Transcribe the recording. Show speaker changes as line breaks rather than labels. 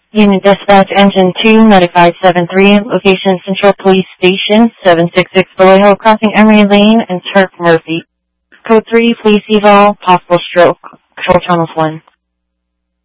Unit Dispatch Engine 29573, location Central Police Station, 766 Below Hill Crossing, Emery Lane, and Turk Murphy. Code 3, Police Eval, possible stroke. Control Channels 1.